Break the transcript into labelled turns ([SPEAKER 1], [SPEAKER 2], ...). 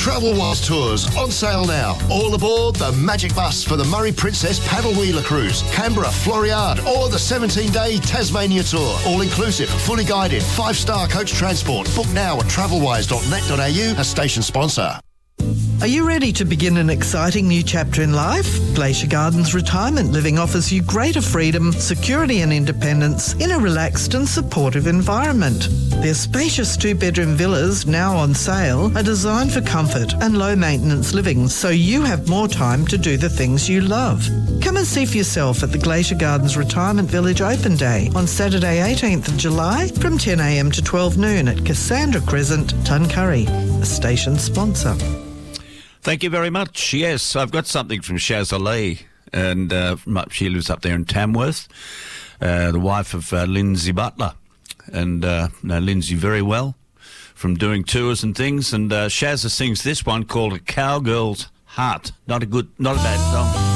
[SPEAKER 1] Travelwise Tours on sale now. All aboard the Magic Bus for the Murray Princess Paddle Wheeler Cruise, Canberra, Floriade, or the 17-day Tasmania Tour. All inclusive, fully guided, 5-star coach transport. Book now at travelwise.net.au, a station sponsor.
[SPEAKER 2] Are you ready to begin an exciting new chapter in life? Glacier Gardens Retirement Living offers you greater freedom, security and independence in a relaxed and supportive environment. Their spacious 2-bedroom villas, now on sale, are designed for comfort and low-maintenance living, so you have more time to do the things you love. Come and see for yourself at the Glacier Gardens Retirement Village Open Day on Saturday 18th of July from 10 a.m. to 12 noon at Cassandra Crescent, Tuncurry, a station sponsor.
[SPEAKER 3] Thank you very much. Yes, I've got something from Shaz Ali, and she lives up there in Tamworth, the wife of Lindsay Butler, and know Lindsay very well from doing tours and things. And Shazza sings this one called "A Cowgirl's Heart." Not a bad song.